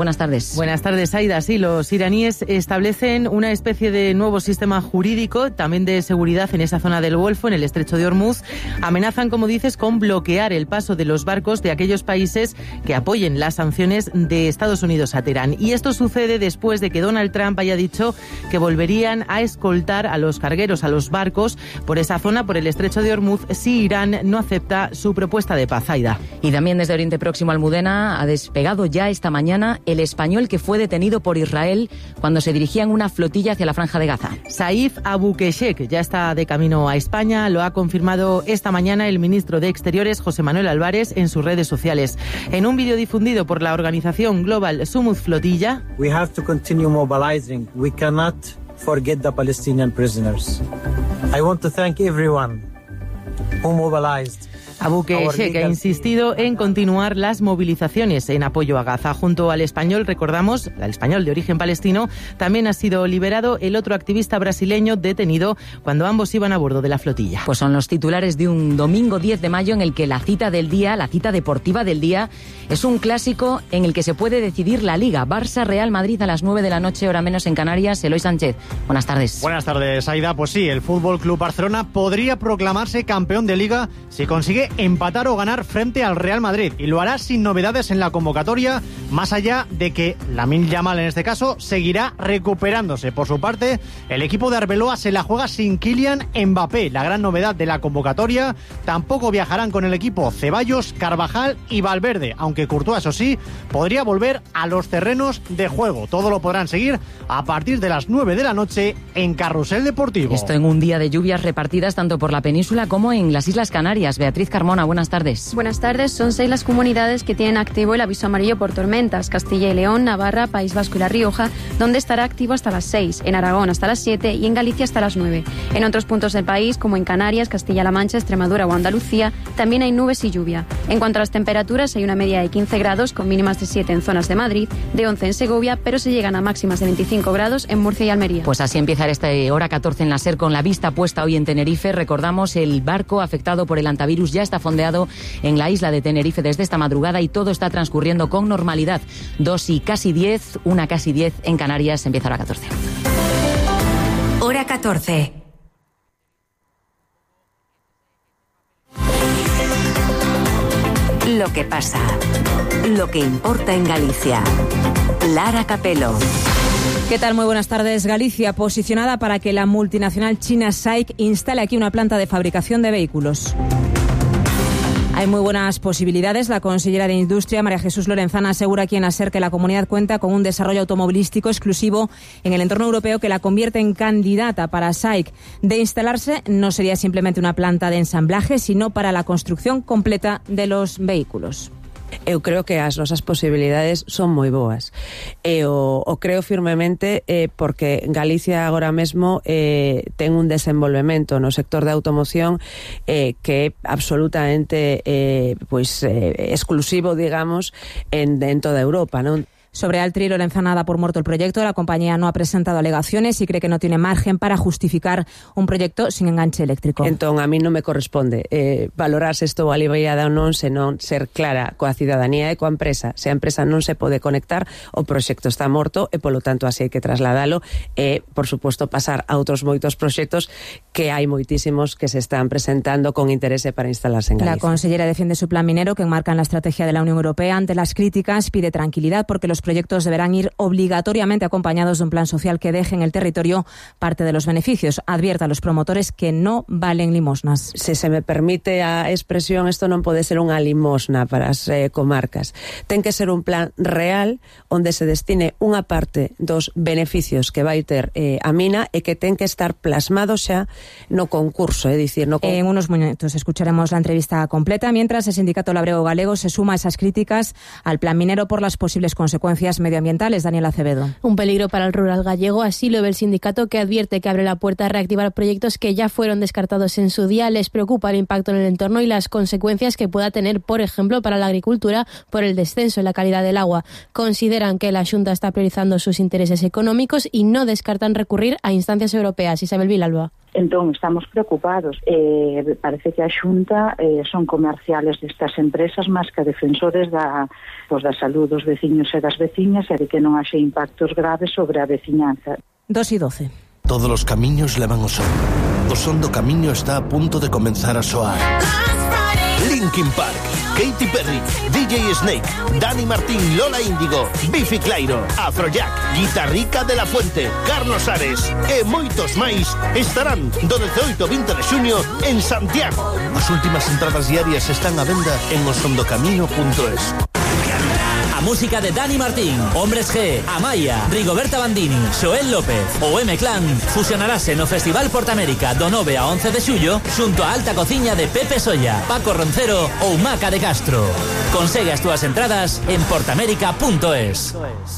Buenas tardes. Buenas tardes, Aida. Sí, los iraníes establecen una especie de nuevo sistema jurídico, también de seguridad en esa zona del Golfo, en el estrecho de Hormuz. Amenazan, como dices, con bloquear el paso de los barcos de aquellos países que apoyen las sanciones de Estados Unidos a Teherán. Y esto sucede después de que Donald Trump haya dicho que volverían a escoltar a los cargueros, a los barcos, por esa zona, por el estrecho de Hormuz, si Irán no acepta su propuesta de paz. Aida. Y también desde Oriente Próximo, Almudena, ha despegado ya esta mañana el español que fue detenido por Israel cuando se dirigía en una flotilla hacia la Franja de Gaza. Saif Abukeshek ya está de camino a España, lo ha confirmado esta mañana el ministro de Exteriores, José Manuel Álvarez, en sus redes sociales. En un vídeo difundido por la organización Global Sumud Flotilla, We have to continue mobilizing. We cannot forget the Palestinian prisoners. I want to thank everyone who mobilized. Abukeshek ha insistido en continuar las movilizaciones en apoyo a Gaza. Junto al español, recordamos, al español de origen palestino, también ha sido liberado el otro activista brasileño detenido cuando ambos iban a bordo de la flotilla. Pues son los titulares de un domingo 10 de mayo en el que la cita del día, la cita deportiva del día, es un clásico en el que se puede decidir la Liga. Barça-Real Madrid a las 9 de la noche, hora menos en Canarias. Eloy Sánchez, buenas tardes. Buenas tardes, Aida. Pues sí, el Fútbol Club Barcelona podría proclamarse campeón de Liga si consigue empatar o ganar frente al Real Madrid, y lo hará sin novedades en la convocatoria, más allá de que Lamine Yamal, en este caso, seguirá recuperándose. Por su parte, el equipo de Arbeloa se la juega sin Kylian Mbappé, la gran novedad de la convocatoria. Tampoco viajarán con el equipo Ceballos, Carvajal y Valverde, aunque Courtois, eso sí, podría volver a los terrenos de juego. Todo lo podrán seguir a partir de las 9 de la noche en Carrusel Deportivo. Esto en un día de lluvias repartidas tanto por la península como en las Islas Canarias. Beatriz Carmona, buenas tardes. Buenas tardes. Son 6 las comunidades que tienen activo el aviso amarillo por tormentas: Castilla y León, Navarra, País Vasco y La Rioja, donde estará activo hasta las 6, en Aragón hasta las 7 y en Galicia hasta las 9. En otros puntos del país, como en Canarias, Castilla-La Mancha, Extremadura o Andalucía, también hay nubes y lluvia. En cuanto a las temperaturas, hay una media de 15 grados, con mínimas de 7 en zonas de Madrid, de 11 en Segovia, pero se llegan a máximas de 25 grados en Murcia y Almería. Pues así empieza esta hora 14 en la SER, con la vista puesta hoy en Tenerife. Recordamos, el barco afectado por el antivirus ya está fondeado en la isla de Tenerife desde esta madrugada y todo está transcurriendo con normalidad. 2 y casi 10, 1 casi 10 en Canarias. Empieza hora 14. Hora 14. Lo que pasa, lo que importa en Galicia. Lara Capelo. ¿Qué tal? Muy buenas tardes. Galicia, posicionada para que la multinacional china SAIC instale aquí una planta de fabricación de vehículos. Hay muy buenas posibilidades. La consellera de Industria, María Jesús Lorenzana, asegura aquí en la SER que la comunidad cuenta con un desarrollo automovilístico exclusivo en el entorno europeo que la convierte en candidata para SAIC. De instalarse, no sería simplemente una planta de ensamblaje, sino para la construcción completa de los vehículos. Eu creo que as nosas posibilidades son moi boas. O creo firmemente porque Galicia agora mesmo ten un desenvolvemento no sector de automoción que é absolutamente exclusivo, digamos, en toda Europa, non? Sobre Altri, Lorenzana da por muerto el proyecto. La compañía no ha presentado alegaciones y cree que no tiene margen para justificar un proyecto sin enganche eléctrico. Entón, a mí non me corresponde valorar se estou aliviada ou non, senón ser clara coa cidadanía e coa empresa. Se a empresa non se pode conectar, o proxecto está morto e, polo tanto, así hai que trasladalo e, por suposto, pasar a outros moitos proxectos que hai moitísimos que se están presentando con interese para instalarse en Galicia. La consellera defiende su plan minero que enmarca en la estrategia de la Unión Europea. Ante las críticas, pide tranquilidad porque los proyectos deberán ir obligatoriamente acompañados de un plan social que deje en el territorio parte de los beneficios. Advierte a los promotores que no valen limosnas. Se me permite a expresión, isto non pode ser unha limosna para as comarcas. Ten que ser un plan real onde se destine unha parte dos beneficios que vai ter a mina e que ten que estar plasmado xa no concurso, En unos minutos escucharemos la entrevista completa, mientras el sindicato labrego galego se suma a esas críticas al plan minero por las posibles consecuencias medioambientales. Daniel Acevedo. Un peligro para el rural gallego, así lo ve el sindicato, que advierte que abre la puerta a reactivar proyectos que ya fueron descartados en su día. Les preocupa el impacto en el entorno y las consecuencias que pueda tener, por ejemplo, para la agricultura por el descenso en la calidad del agua. Consideran que la Xunta está priorizando sus intereses económicos y no descartan recurrir a instancias europeas. Isabel Vilalba. Entón, estamos preocupados. Parece que a Xunta son comerciales destas empresas máis que defensores da salud dos veciños e das veciñas e de que non haxe impactos graves sobre a veciñanza. 2:12. Todos os camiños levan o son. O son do camiño está a punto de comenzar a soar. Linkin Park, Katy Perry, DJ Snake, Dani Martín, Lola Índigo, Biffy Clyro, Afrojack, Guitarrica de la Fuente, Carlos Ares e moitos máis estarán do 18 ao 20 de xuño en Santiago. As últimas entradas diarias están á venda en osondocamino.es. A música de Dani Martín, Hombres G, Amaya, Rigoberta Bandini, Xoel López ou M-Clan fusionarase no Festival Portamérica do 9 a 11 de xullo xunto a Alta Cociña de Pepe Solla, Paco Roncero ou Maca de Castro. Consegue as túas entradas en portamérica.es.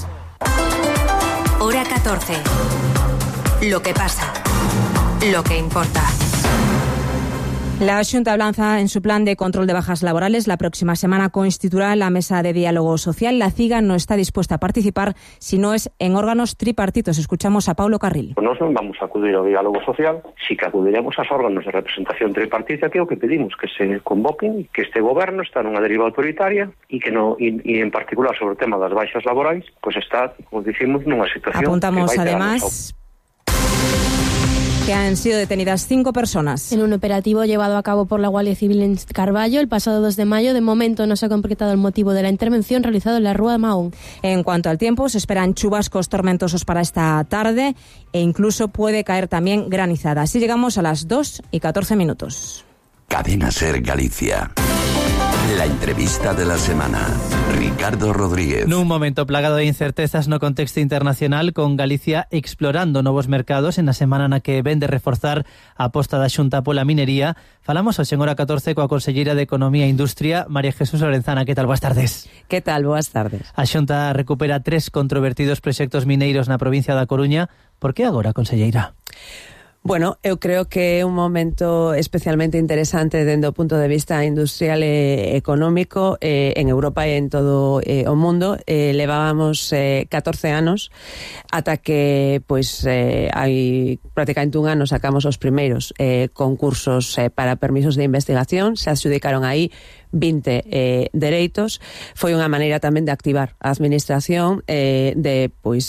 Hora 14. Lo que pasa. Lo que importa. La Xunta lanza en su plan de control de bajas laborales. La próxima semana constituirá la mesa de diálogo social. La CIGA no está dispuesta a participar si no es en órganos tripartitos. Escuchamos a Paulo Carril. Nos non vamos a acudir ao diálogo social, si que acudiremos aos órganos de representación tripartita, que é o que pedimos, que se convoquen, que este goberno está nunha deriva autoritaria e que no, e en particular sobre o tema das baixas laborais, pues está, como dicimos, nunha situación. Apuntamos además que han sido detenidas 5 personas. En un operativo llevado a cabo por la Guardia Civil en Carballo el pasado 2 de mayo, de momento no se ha concretado el motivo de la intervención realizada en la Rúa de Mahón. En cuanto al tiempo, se esperan chubascos tormentosos para esta tarde e incluso puede caer también granizada. Así llegamos a las 2:14. Cadena Ser Galicia. La entrevista de la semana. Ricardo Rodríguez. Nun momento plagado de incertezas no contexto internacional, con Galicia explorando novos mercados en a semana na que ven de reforzar a aposta da Xunta pola minería, falamos hoxe en hora 14 coa conselleira de Economía e Industria, María Jesús Lorenzana. Que tal? Boas tardes. Que tal? Boas tardes. A Xunta recupera 3 controvertidos proxectos mineiros na provincia da Coruña. Por que agora, conselleira? Bueno, eu creo que é un momento especialmente interesante dende o punto de vista industrial e económico en Europa e en todo o mundo. Levábamos 14 anos ata que hai prácticamente un ano sacamos os primeiros concursos para permisos de investigación. Se adxudicaron aí 20 dereitos. Foi unha maneira tamén de activar a administración, de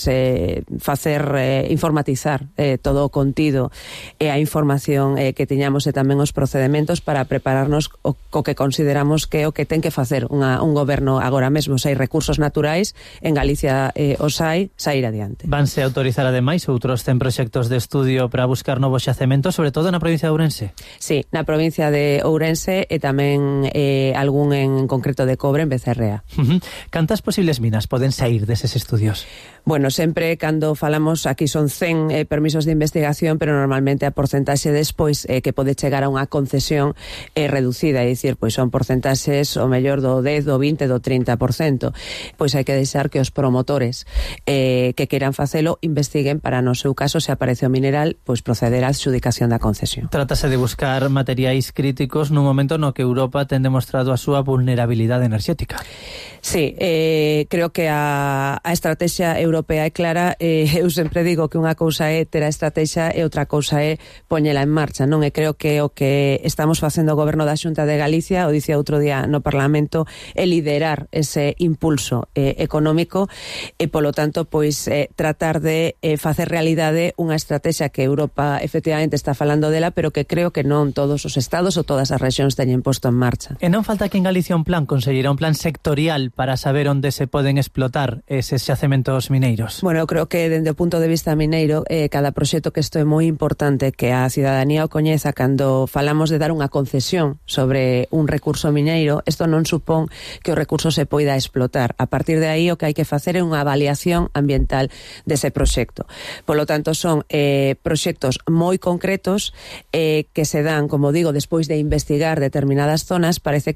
facer informatizar todo o contido e a información que tiñamos e tamén os procedementos para prepararnos co que consideramos que é o que ten que facer un goberno agora mesmo. Se hai recursos naturais, en Galicia os hai, sair adiante. Vanse autorizar ademais outros 100 proxectos de estudio para buscar novos xacementos, sobre todo na provincia de Ourense? Sí, na provincia de Ourense e tamén algún en concreto de cobre en Becerrea. Cantas posibles minas poden sair deses estudios? Bueno, sempre cando falamos, aquí son 100 permisos de investigación, pero normalmente a porcentaxe despois que pode chegar a unha concesión é reducida, é dicir, pois son porcentaxes o mellor do 10, do 20, do 30%. Pois hai que deixar que os promotores que queiran facelo investiguen para, no seu caso, se aparece o mineral, pois proceder á adxudicación da concesión. Trátase de buscar materiais críticos nun momento no que Europa ten demostrado a súa vulnerabilidade enerxética. Sí, creo que a estrategia europea é clara. Eu sempre digo que unha cousa é ter a estrategia e outra cousa é poñela en marcha, non? E creo que o que estamos facendo o Goberno da Xunta de Galicia, o dicía outro día no Parlamento, é liderar ese impulso económico e, polo tanto, pois tratar de facer realidade unha estrategia que Europa efectivamente está falando dela, pero que creo que non todos os estados ou todas as rexións teñen posto en marcha. E non falta que en Galicia un plan, conselleira, un plan sectorial para saber onde se poden explotar eses xacementos mineiros? Bueno, eu creo que dende o punto de vista mineiro, cada proxecto que isto é moi importante que a cidadanía o coñeza. Cando falamos de dar unha concesión sobre un recurso mineiro, isto non supón que o recurso se poida explotar. A partir de aí o que hai que facer é unha avaliación ambiental dese proxecto. Polo tanto, son proxectos moi concretos que se dan, como digo, despois de investigar determinadas zonas. Parece que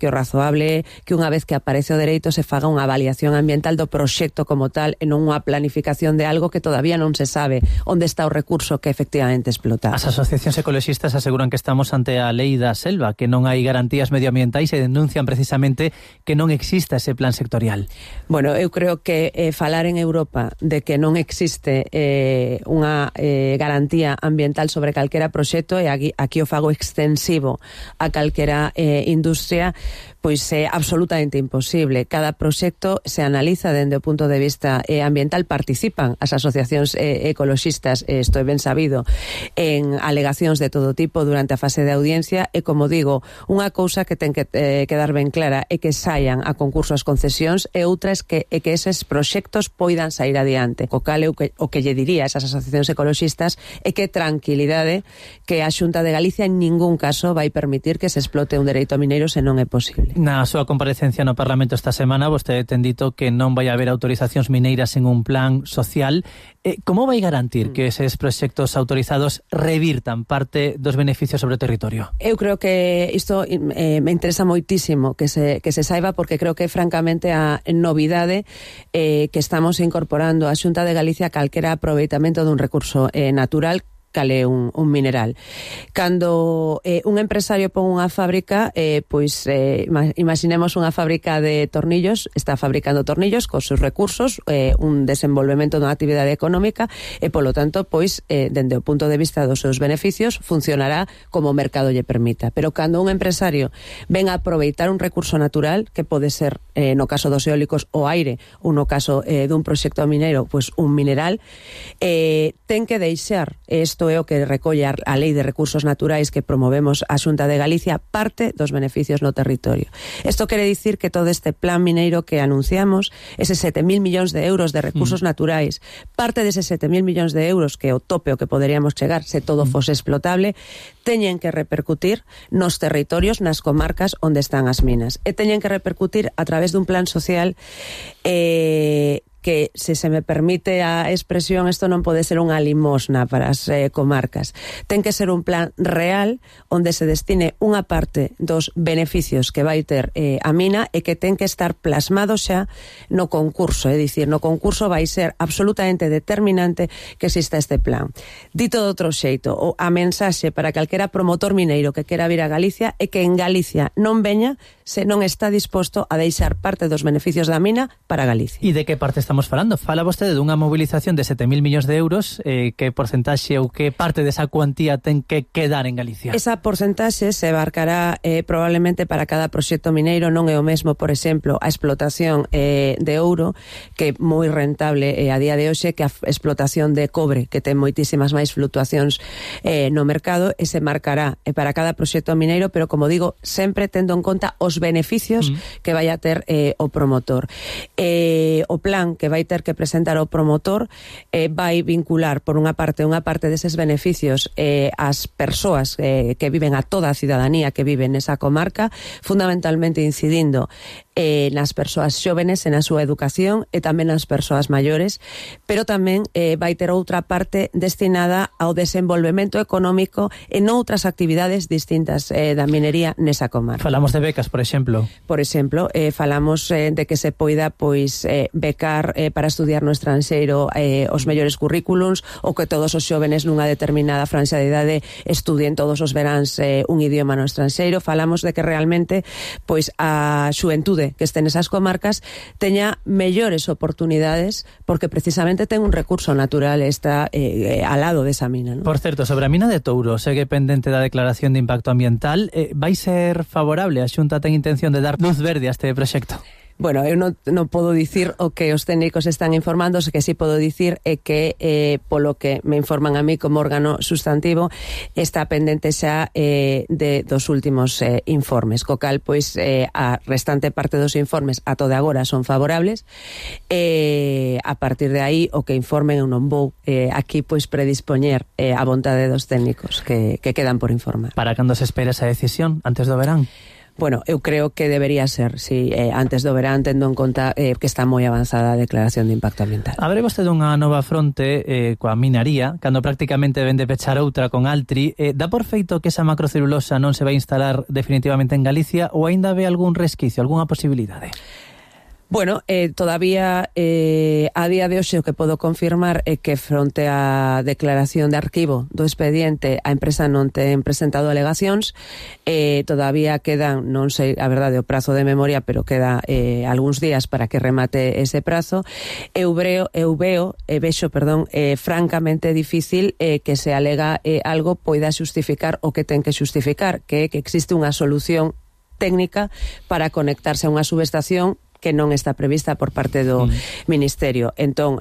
precio razoable, que unha vez que aparece o dereito se faga unha avaliación ambiental do proxecto como tal e non unha planificación de algo que todavía non se sabe onde está o recurso que efectivamente explotar. As asociacións ecoloxistas aseguran que estamos ante a lei da selva, que non hai garantías medioambientais e denuncian precisamente que non exista ese plan sectorial. Bueno, eu creo que falar en Europa de que non existe unha garantía ambiental sobre calquera proxecto, e aquí o fago extensivo a calquera industria, pois é absolutamente imposible. Cada proxecto se analiza dende o punto de vista ambiental, participan as asociacións ecoloxistas, isto é ben sabido, en alegacións de todo tipo durante a fase de audiencia, e como digo, unha cousa que ten que quedar ben clara é que saian a concurso as concesións, e outra é que eses proxectos poidan sair adiante. O cal o que lle diría a esas asociacións ecoloxistas é que tranquilidade, que a Xunta de Galicia en ningún caso vai permitir que se explote un dereito mineiro se non é posible. Na súa comparecencia no Parlamento esta semana vostede ten dito que non vai haber autorizacións mineiras en un plan social. Como vai garantir que eses proxectos autorizados revirtan parte dos beneficios sobre o territorio? Eu creo que isto me interesa moitísimo que se saiba, porque creo que francamente a novidade que estamos incorporando a Xunta de Galicia calquera aproveitamento dun recurso natural, cale un mineral. Cando un empresario pon unha fábrica, pois imaginemos unha fábrica de tornillos, está fabricando tornillos cos seus recursos, un desenvolvemento dunha actividade económica, e polo tanto, pois, dende o punto de vista dos seus beneficios, funcionará como o mercado lle permita. Pero cando un empresario ven a aproveitar un recurso natural, que pode ser, no caso dos eólicos, o aire, ou no caso dun proxecto mineiro, pois un mineral, ten que deixar, isto é o que recolle a Lei de Recursos Naturais que promovemos a Xunta de Galicia, parte dos beneficios no territorio. Isto quere dicir que todo este plan mineiro que anunciamos, eses 7.000 millóns de euros de recursos naturais, parte deses 7.000 millóns de euros, que é o tope o que poderíamos chegar se todo fose explotable, teñen que repercutir nos territorios, nas comarcas onde están as minas. E teñen que repercutir a través dun plan social que, se me permite a expresión, isto non pode ser unha limosna para as comarcas. Ten que ser un plan real onde se destine unha parte dos beneficios que vai ter a mina, e que ten que estar plasmado xa no concurso. É dicir, no concurso vai ser absolutamente determinante que exista este plan. Dito de outro xeito, a mensaxe para calquera promotor mineiro que quera vir a Galicia é que en Galicia non veña se non está disposto a deixar parte dos beneficios da mina para Galicia. E de que parte estamos falando? Fala vostede dunha movilización de 7.000 millóns de euros, que porcentaxe ou que parte desa cuantía ten que quedar en Galicia? Esa porcentaxe se abarcará probablemente para cada proxecto mineiro. Non é o mesmo, por exemplo, a explotación de ouro, que é moi rentable a día de hoxe, que a explotación de cobre, que ten moitísimas máis fluctuacións no mercado, e se marcará para cada proxecto mineiro, pero como digo, sempre tendo en conta os beneficios que vai a ter o promotor. O plan que vai ter que presentar o promotor vai vincular, por unha parte deses beneficios as persoas que viven, a toda a cidadanía que vive nesa comarca, fundamentalmente incidindo nas persoas xóvenes e na súa educación, e tamén nas persoas maiores, pero tamén vai ter outra parte destinada ao desenvolvemento económico en outras actividades distintas da minería nesa comarca. Falamos de becas, por exemplo. Por exemplo, falamos de que se poida becar para estudiar no estranxeiro os mellores currículums, ou que todos os xóvenes nunha determinada franxa de idade estudien todos os veráns un idioma no estranxeiro. Falamos de que realmente a xuventude que este nesas comarcas teña mellores oportunidades, porque precisamente ten un recurso natural, está ao lado desa mina, ¿no? Por certo, sobre a mina de Touro, segue pendente da declaración de impacto ambiental. Vai ser favorable? A Xunta ten intención de dar luz verde a este proxecto? Bueno, eu non podo dicir o que os técnicos están informando, o que sí podo dicir é que polo que me informan a mí como órgano sustantivo, está pendente xa dos últimos informes, co cal a restante parte dos informes a todo agora son favorables, a partir de aí o que informen eu non vou aquí predispoñer a vontade dos técnicos que quedan por informar. Para cando se espera esa decisión? Antes do verán? Bueno, eu creo que debería ser, si antes do verán, tendo en conta que está moi avanzada a declaración de impacto ambiental. Abre vostede unha nova fronte coa minaría, cando prácticamente ven de pechar outra con Altri. Dá por feito que esa macrocelulosa non se vai instalar definitivamente en Galicia ou aínda ve algún resquicio, algunha posibilidade? Bueno, todavía a día de hoxe o que podo confirmar é que fronte á declaración de arquivo do expediente a empresa non ten presentado alegacións, todavía quedan, non sei a verdade o prazo de memoria, pero queda algúns días para que remate ese prazo. Eu vexo francamente difícil que se alega algo poida xustificar o que ten que xustificar, que é que existe unha solución técnica para conectarse a unha subestación que non está prevista por parte do Ministerio. Entón,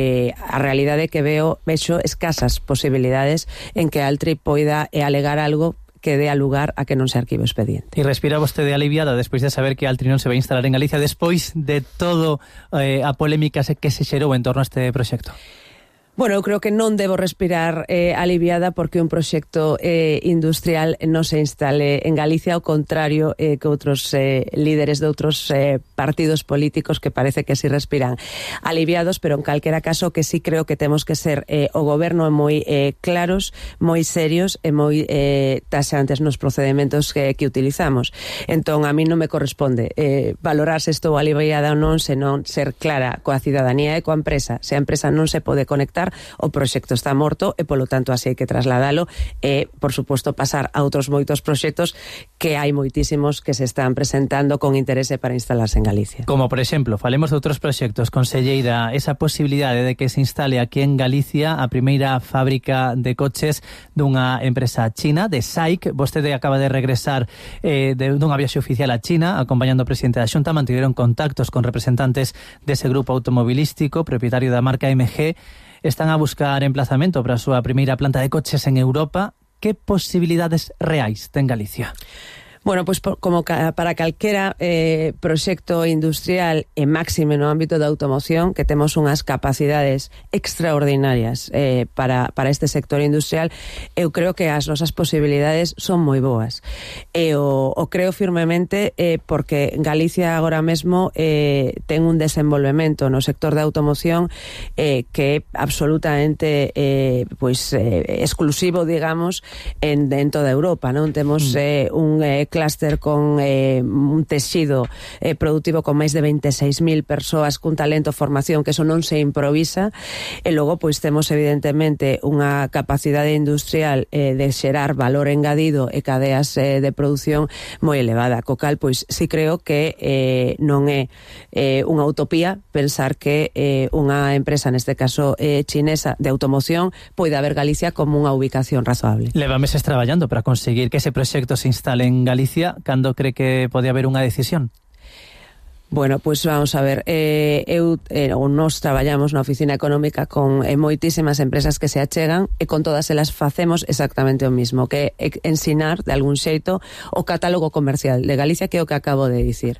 a realidade que vexo escasas posibilidades en que Altri poida alegar algo que dé a lugar a que non se arquive o expediente. E respira vostede aliviada despois de saber que Altri non se vai instalar en Galicia despois de todo a polémica que se xerou en torno a este proxecto? Bueno, eu creo que non debo respirar aliviada porque un proxecto industrial non se instale en Galicia, ao contrario que outros líderes de outros partidos políticos que parece que si respiran aliviados, pero en calquera caso que sí creo que temos que ser o goberno moi claros, moi serios e moi taxantes nos procedementos que utilizamos. Entón, a mí non me corresponde valorar se estou aliviada ou non, senón ser clara coa cidadanía e coa empresa. Se a empresa non se pode conectar, o proxecto está morto e polo tanto así hai que trasladalo e, por suposto, pasar a outros moitos proxectos que hai moitísimos que se están presentando con interese para instalarse en Galicia. Como, por exemplo, falemos de outros proxectos, conselleira, esa posibilidade de que se instale aquí en Galicia a primeira fábrica de coches dunha empresa china, de SAIC. Vostede acaba de regresar dunha viaxe oficial a China, acompañando o presidente da Xunta, mantiveron contactos con representantes dese grupo automobilístico, propietario da marca MG. Están a buscar emplazamento para a súa primeira planta de coches en Europa. Que posibilidades reais ten Galicia? Bueno, pues como para calquera proxecto industrial e máxime no ámbito da automoción, que temos unhas capacidades extraordinarias para este sector industrial, eu creo que as nosas posibilidades son moi boas. E o creo firmemente porque Galicia agora mesmo ten un desenvolvemento no sector da automoción que é absolutamente exclusivo, digamos, en toda Europa, non? Temos un clúster con un texido productivo con máis de 26.000 persoas cun talento, formación, que eso non se improvisa, e logo pois temos evidentemente unha capacidade industrial de xerar valor engadido e cadeas de produción moi elevada, co cal pois si creo que non é unha utopía pensar que unha empresa, neste caso chinesa, de automoción poida ver Galicia como unha ubicación razoable. Leva meses traballando para conseguir que ese proxecto se instale en Galicia. Cando cree que pode haber unha decisión? Bueno, pues vamos a ver, nos traballamos na oficina económica con moitísimas empresas que se achegan e con todas elas facemos exactamente o mismo, que é ensinar de algún xeito o catálogo comercial de Galicia, que é o que acabo de dicir.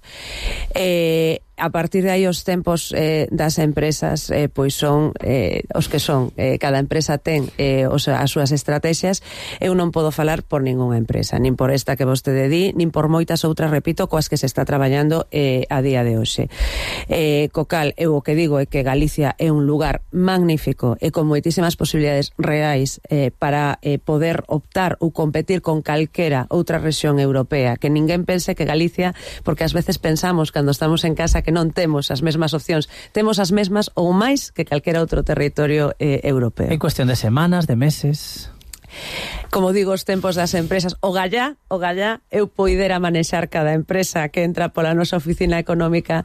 A partir de aí os tempos das empresas pois son os que son. Cada empresa ten as súas estrategias. Eu non podo falar por ningunha empresa, nin por esta que vostede di, nin por moitas outras, repito, coas que se está traballando a día de hoxe. Co cal, eu o que digo é que Galicia é un lugar magnífico e con moitísimas posibilidades reais para poder optar ou competir con calquera outra rexión europea. Que ninguén pense que Galicia, porque ás veces pensamos cando estamos en casa que non temos as mesmas opcións, temos as mesmas ou máis que calquera outro territorio europeo. En cuestión de semanas, de meses... Como digo, os tempos das empresas, o gallá, eu poidera manexar cada empresa que entra pola nosa oficina económica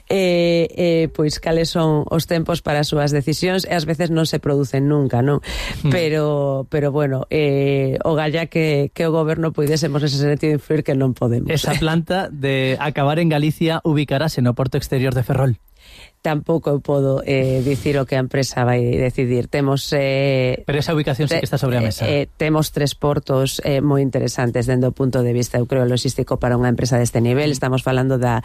pois cales son os tempos para as súas decisións, e ás veces non se producen nunca, non? Pero bueno, o gallá que o goberno poidésemos ese sentido influir, que non podemos. Esa planta de acabar en Galicia ubicarase no porto exterior de Ferrol. tampouco podo dicir o que a empresa vai decidir. Temos pero esa ubicación sí que está sobre a mesa. Temos 3 portos moi interesantes dende o punto de vista, eu creo, logístico para unha empresa deste nivel. Estamos falando da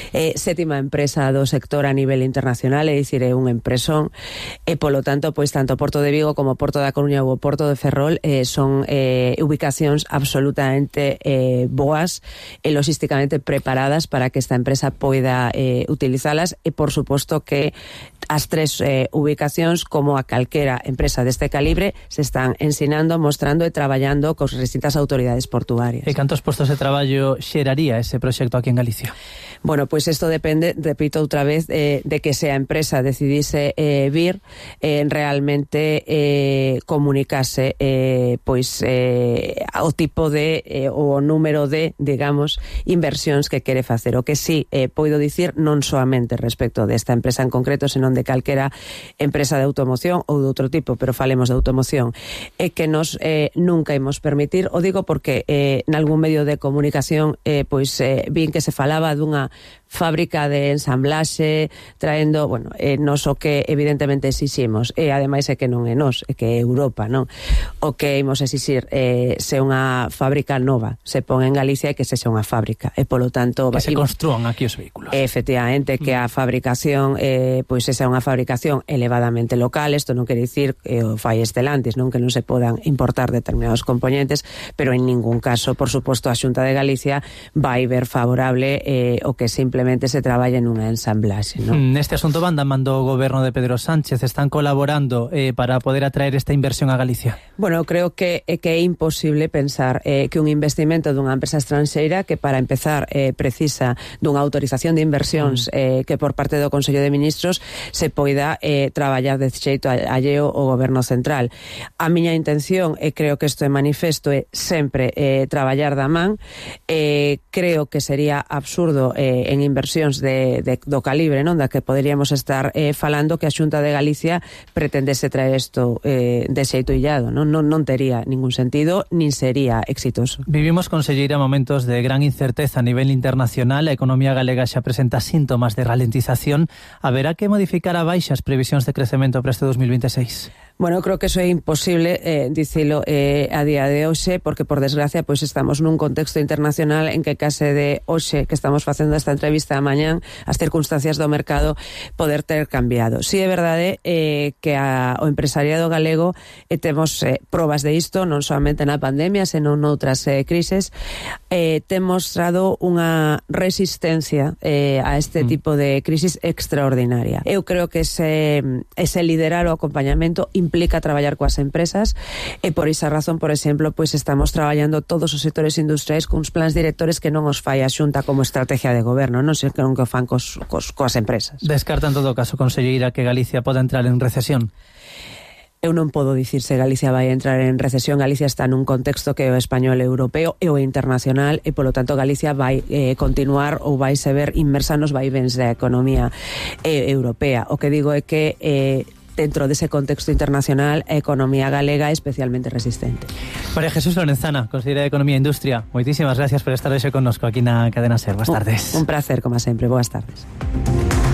7ª empresa do sector a nivel internacional, é dicir, é un empresón, e polo tanto, pois tanto Porto de Vigo como Porto da Coruña ou Porto de Ferrol son ubicacións absolutamente boas e logísticamente preparadas para que esta empresa poida utilizalas, e por suposto que as 3 ubicacións, como a calquera empresa deste calibre, se están ensinando, mostrando e traballando cos distintas autoridades portuarias. E cantos postos de traballo xeraría ese proxecto aquí en Galicia? Bueno, pois isto depende, repito outra vez, de que se a empresa decidise vir, realmente comunicase pois o tipo de o número de, digamos, inversións que quere facer. O que sí poido dicir, non soamente respecto desta empresa en concreto, senón de calquera empresa de automoción ou de outro tipo, pero falemos de automoción, é que nos nunca imos permitir, o digo porque nalgún medio de comunicación pois vin que se falaba dunha fábrica de ensamblaxe traendo, bueno, nos o que evidentemente exiximos, e ademais é que non é nos, é que é Europa, non? O que imos exixir se unha fábrica nova se pon en Galicia e que sexa unha fábrica, e polo tanto que se construan aquí os vehículos. Efectivamente, que a fabricación pois sexa unha fabricación elevadamente local. Isto non quere dicir que o fai Stellantis, non, que non se podan importar determinados componentes, pero en ningún caso, por suposto, a Xunta de Galicia vai ver favorable o que simplemente se traballa nunha ensamblaxe, non? Neste asunto van da mando o goberno de Pedro Sánchez, están colaborando para poder atraer esta inversión a Galicia. Bueno, creo que é imposible pensar que un investimento dunha empresa estranxeira que para empezar precisa dunha autorización de inversións que por parte do Consello de Ministros se poida traballar de xeito alleo ao goberno central. A miña intención, e creo que isto é manifesto, é sempre traballar da man. Creo que sería absurdo en inversións do calibre, non, da que poderíamos estar falando, que a Xunta de Galicia pretendese traer isto de xeito illado, non tería ningún sentido, nin sería exitoso. Vivimos, conselleira, momentos de gran incerteza a nivel internacional. A economía galega xa presenta síntomas de ralentización. Haberá que modificar a baixa as previsións de crecemento para este 2026? Bueno, creo que eso é imposible dicilo a día de hoxe, porque por desgracia pois estamos nun contexto internacional en que case de hoxe que estamos facendo esta entrevista a mañán, as circunstancias do mercado poder ter cambiado. Si é verdade que o empresariado galego temos probas de isto, non solamente na pandemia, senón noutras crises, ten mostrado unha resistencia a este tipo de crisis extraordinaria. Eu creo que ese liderar o acompañamento implica traballar coas empresas, e por esa razón, por exemplo, pois estamos traballando todos os sectores industriais cuns plans directores que non os fai a Xunta como estrategia de goberno, non sei que non que o fan coas empresas. Descarta en todo caso, conselleira, que Galicia poda entrar en recesión? Eu non podo dicir se Galicia vai entrar en recesión. Galicia está nun contexto que é o español e europeo e o internacional, e polo tanto Galicia vai continuar ou vai se ver inmersa nos vaivens da economía europea. O que digo é que dentro dese contexto internacional a economía galega é especialmente resistente. María Jesús Lorenzana, conselleira de Economía e Industria, moitísimas gracias por estar hoxe connosco aquí na Cadena SER. Boas tardes. Un placer, como sempre. Boas tardes.